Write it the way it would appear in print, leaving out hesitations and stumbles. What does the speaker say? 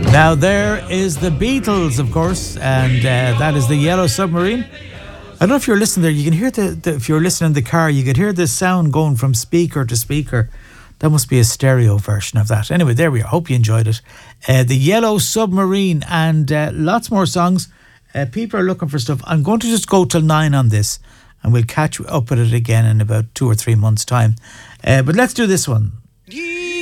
Now there is the Beatles, of course, and that is the Yellow Submarine. I don't know if you're listening there. You can hear if you're listening in the car, you could hear the sound going from speaker to speaker. That must be a stereo version of that. Anyway, there we are. Hope you enjoyed it. The Yellow Submarine, and lots more songs. People are looking for stuff. I'm going to just go till 9 on this, and we'll catch up with it again in about 2 or 3 months' time. But let's do this one.